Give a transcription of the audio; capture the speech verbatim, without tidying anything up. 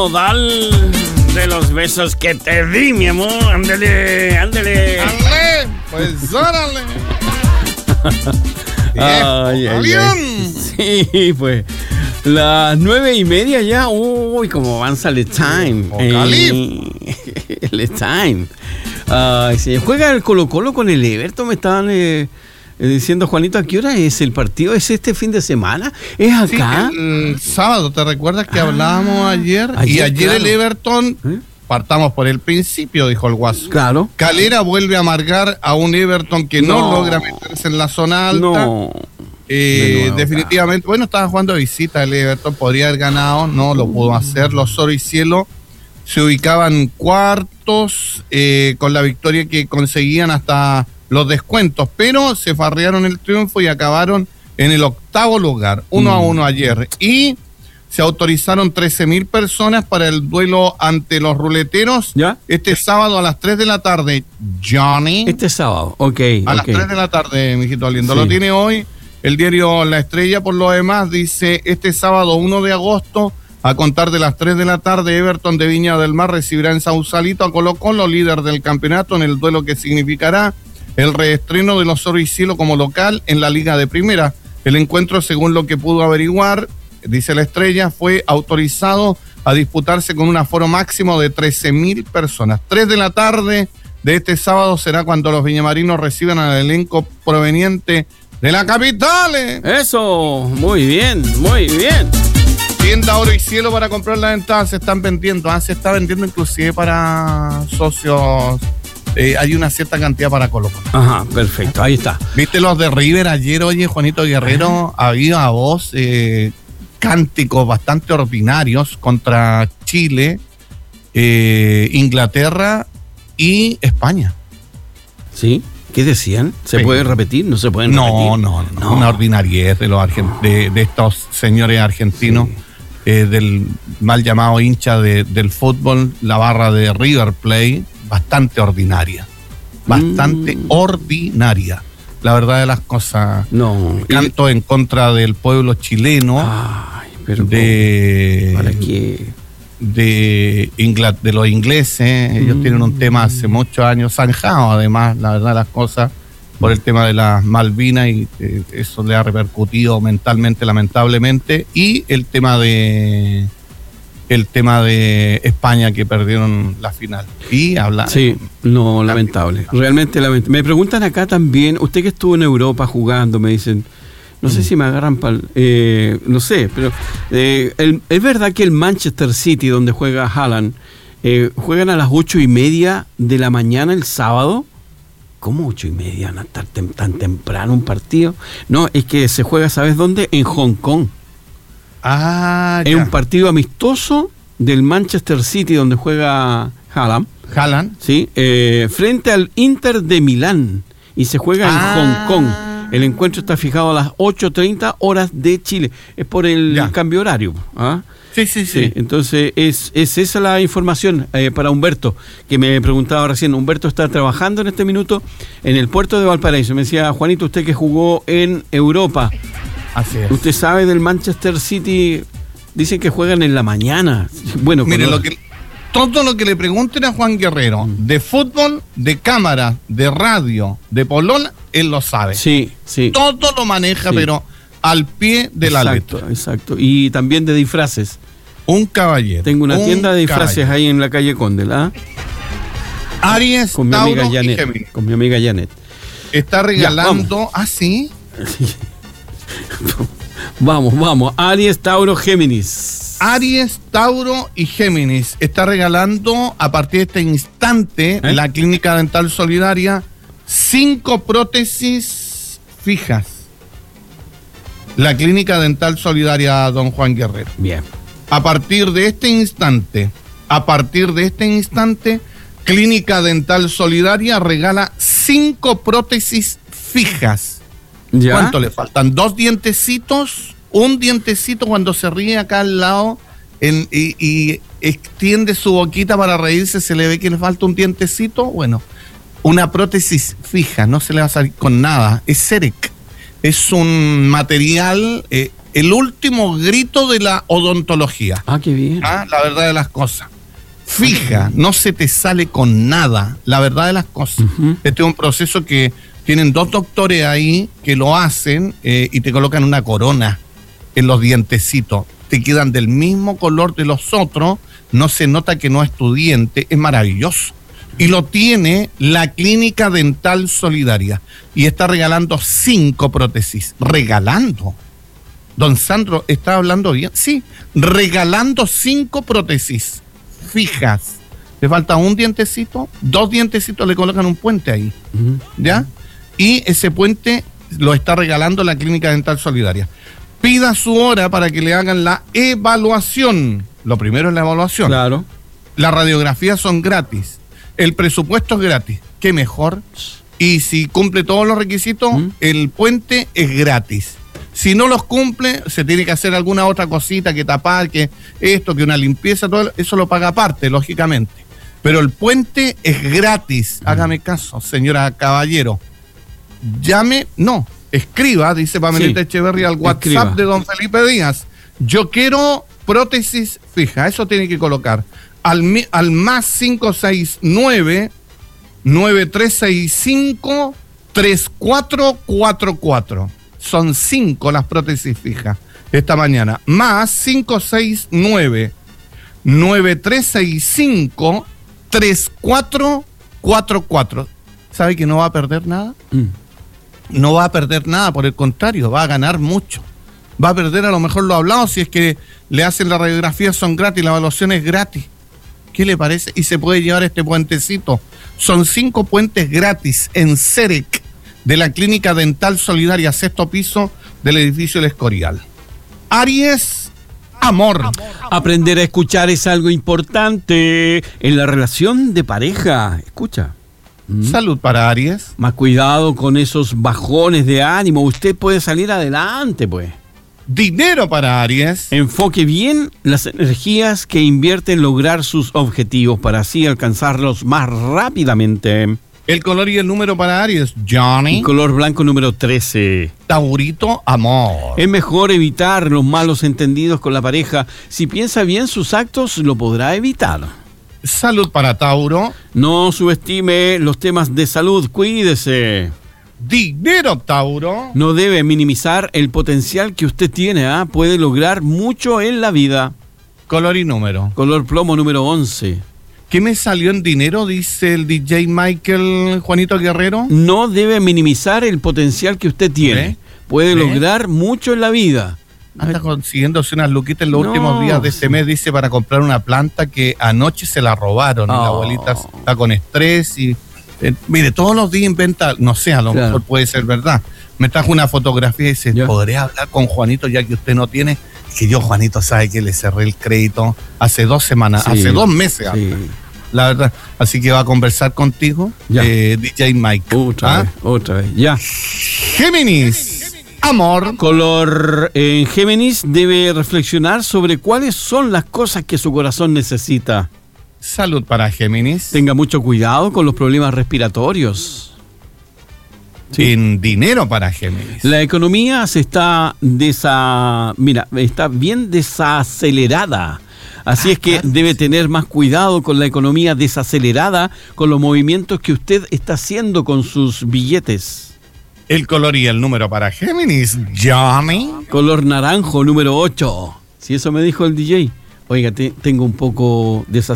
Modal de los besos que te di, mi amor. Ándale, ándale. ¡Ándale! Pues órale. Ay, ay, ay. Sí, pues. Las nueve y media ya. Uy, cómo avanza el time. Eh, el time. Ay, sí. Juega el Colo-Colo con el Everton. Me estaban eh, diciendo, Juanito, ¿a qué hora es el partido? ¿Es este fin de semana? ¿Es acá? Sí, el sábado, ¿te recuerdas que ah, hablábamos ayer? ayer y ayer claro. el Everton, ¿Eh? partamos por el principio, dijo el Guaso. Claro. Calera vuelve a amargar a un Everton que no, no logra meterse en la zona alta. No. Eh, de nuevo, definitivamente, claro. Bueno, estaba jugando de visita el Everton, podría haber ganado, no lo pudo hacer. Los Oro y Cielo se ubicaban cuartos eh, con la victoria que conseguían hasta los descuentos, pero se farrearon el triunfo y acabaron en el octavo lugar, uno mm. a uno ayer. Y se autorizaron trece mil personas para el duelo ante los ruleteros. ¿Ya? Este sábado a las tres de la tarde, Johnny. Este sábado, ok. A okay. las tres de la tarde, mijito lindo. Sí. Lo tiene hoy el diario La Estrella. Por lo demás, dice, este sábado uno de agosto, a contar de las tres de la tarde, Everton de Viña del Mar recibirá en Sausalito a Colo-Colo, líder del campeonato, en el duelo que significará el reestreno de los Oro y Cielo como local en la Liga de Primera. El encuentro, según lo que pudo averiguar, dice La Estrella, fue autorizado a disputarse con un aforo máximo de trece mil personas. tres de la tarde de este sábado será cuando los viñamarinos reciban al elenco proveniente de la capital. Eso, muy bien, muy bien. Tienda Oro y Cielo para comprar las entradas se están vendiendo. Ah, se está vendiendo inclusive para socios. Eh, hay una cierta cantidad para Colo-Colo. Ajá, perfecto, ahí está. ¿Viste los de River ayer? Oye, Juanito Guerrero, Ajá. había a voz eh, cánticos bastante ordinarios contra Chile, eh, Inglaterra y España. ¿Sí? ¿Qué decían? ¿Se sí. puede repetir? ¿No se pueden no, repetir? No, no, no. Una ordinariez de, los argent- de, de estos señores argentinos. Sí. Eh, del mal llamado hincha de, del fútbol, la barra de River Plate, bastante ordinaria, bastante mm. ordinaria, la verdad de las cosas. No, canto y... en contra del pueblo chileno. Ay, pero de ¿para qué? De, Ingl- de los ingleses, ellos mm. tienen un tema hace muchos años zanjado, además, la verdad de las cosas, por el tema de las Malvinas, y eh, eso le ha repercutido mentalmente, lamentablemente, y el tema de el tema de España, que perdieron la final. Y habla. Sí, no, lamentable, realmente lamentable. Me preguntan acá también, usted que estuvo en Europa jugando, me dicen, no mm. sé si me agarran para eh, no sé, pero eh, el, es verdad que el Manchester City, donde juega Haaland, eh, juegan a las ocho y media de la mañana el sábado. ¿Cómo ocho y media? ¿Van a estar tem- tan temprano un partido? No, es que se juega, ¿sabes dónde? En Hong Kong. Ah, es ya. un partido amistoso del Manchester City, donde juega Haaland. Haaland. Sí, eh, frente al Inter de Milán. Y se juega ah. en Hong Kong. El encuentro está fijado a las ocho treinta horas de Chile. Es por el ya. cambio horario. ¿Ah? Sí, sí, sí, sí. Entonces, es, es esa la información eh, para Humberto, que me preguntaba recién. Humberto está trabajando en este minuto en el puerto de Valparaíso. Me decía, Juanito, usted que jugó en Europa. Así es. ¿Usted sabe del Manchester City? Dicen que juegan en la mañana. Bueno, mire, lo que, todo lo que le pregunten a Juan Guerrero, mm. de fútbol, de cámara, de radio, de polola, él lo sabe. Sí, sí. Todo lo maneja, sí. pero al pie de la exacto, letra. Exacto, y también de disfraces. Un caballero. Tengo una tienda de disfraces caballero. ahí en la calle Condel, ¿ah? Aries, con mi Tauro amiga Janet, y Géminis. Con mi amiga Janet. Está regalando... ¿Ah, sí? Vamos, vamos. Aries, Tauro, Géminis. Aries, Tauro y Géminis. Está regalando a partir de este instante ¿Eh? la Clínica Dental Solidaria cinco prótesis fijas. La Clínica Dental Solidaria, don Juan Guerrero. Bien. A partir de este instante, a partir de este instante, Clínica Dental Solidaria regala cinco prótesis fijas. ¿Ya? ¿Cuánto le faltan? Dos dientecitos, un dientecito cuando se ríe acá al lado en, y, y extiende su boquita para reírse, se le ve que le falta un dientecito. Bueno, una prótesis fija, no se le va a salir con nada. Es Cerec. Es un material eh, el último grito de la odontología. Ah, qué bien. ¿Ah? La verdad de las cosas. Fija, no se te sale con nada, la verdad de las cosas. Uh-huh. Este es un proceso que tienen dos doctores ahí que lo hacen eh, y te colocan una corona en los dientecitos. Te quedan del mismo color de los otros, no se nota que no es tu diente, es maravilloso. Y lo tiene la Clínica Dental Solidaria y está regalando cinco prótesis. Regalando. Don Sandro, ¿está hablando bien? Sí, regalando cinco prótesis fijas. Le falta un dientecito, dos dientecitos, le colocan un puente ahí. Uh-huh. ¿Ya? Y ese puente lo está regalando la Clínica Dental Solidaria. Pida su hora para que le hagan la evaluación. Lo primero es la evaluación. Claro. Las radiografías son gratis. El presupuesto es gratis. ¿Qué mejor? Y si cumple todos los requisitos, ¿Mm? el puente es gratis. Si no los cumple, se tiene que hacer alguna otra cosita, que tapar, que esto, que una limpieza, todo eso lo paga aparte, lógicamente. Pero el puente es gratis. ¿Mm? Hágame caso, señora Caballero. Llame, no, escriba, dice Pamelita sí, Echeverría, al WhatsApp escriba. De don Felipe Díaz. Yo quiero prótesis fija, eso tiene que colocar. Al, al más cinco seis nueve, nueve tres seis cinco, tres cuatro cuatro cuatro. Son cinco las prótesis fijas esta mañana. Más cinco seis nueve, nueve tres seis cinco, tres cuatro cuatro cuatro. ¿Sabe que no va a perder nada? Mm. No va a perder nada, por el contrario, va a ganar mucho. Va a perder a lo mejor lo hablado, si es que le hacen la radiografía, son gratis, la evaluación es gratis. ¿Qué le parece? Y se puede llevar este puentecito. Son cinco puentes gratis en CEREC de la Clínica Dental Solidaria, sexto piso del edificio El Escorial. Aries, amor. Aprender a escuchar es algo importante en la relación de pareja. Escucha. ¿Mm? Salud para Aries. Más cuidado con esos bajones de ánimo. Usted puede salir adelante, pues. Dinero para Aries. Enfoque bien las energías que invierte en lograr sus objetivos para así alcanzarlos más rápidamente. El color y el número para Aries, Johnny. El color blanco número trece. Taurito, amor. Es mejor evitar los malos entendidos con la pareja. Si piensa bien sus actos, lo podrá evitar. Salud para Tauro. No subestime los temas de salud, cuídese. Dinero, Tauro. No debe minimizar el potencial que usted tiene, ¿ah? ¿eh? Puede lograr mucho en la vida. Color y número. Color plomo número once. ¿Qué me salió en dinero? Dice el D J Michael Juanito Guerrero. No debe minimizar el potencial que usted tiene. ¿Eh? Puede ¿Eh? lograr mucho en la vida. Anda consiguiéndose unas luquitas en los no, últimos días de este sí. mes, dice, para comprar una planta que anoche se la robaron. Oh. Y la abuelita está con estrés y... Eh, mire, todos los días inventa, no sé, a lo claro. mejor puede ser verdad. Me trajo una fotografía y dice, ¿ya? ¿Podré hablar con Juanito ya que usted no tiene? Que yo, Juanito, sabe que le cerré el crédito hace dos semanas, sí. hace dos meses. Sí. La verdad, así que va a conversar contigo, eh, D J Mike. Otra ¿Ah? vez, otra vez, ya. Géminis, amor. Color en Géminis debe reflexionar sobre cuáles son las cosas que su corazón necesita. Salud para Géminis. Tenga mucho cuidado con los problemas respiratorios. Sí. En dinero para Géminis. La economía se está desa... Mira, está bien desacelerada. Así ah, es que claro. debe tener más cuidado con la economía desacelerada, con los movimientos que usted está haciendo con sus billetes. El color y el número para Géminis, Johnny. Color naranjo, número ocho. Si eso me dijo el D J. Oiga, te, tengo un poco desacelerado.